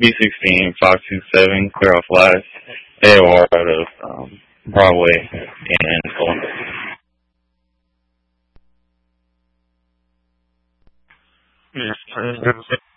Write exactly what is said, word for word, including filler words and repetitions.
B sixteen five two seven, clear off last. A O R out of um, Broadway and Columbus. Yes,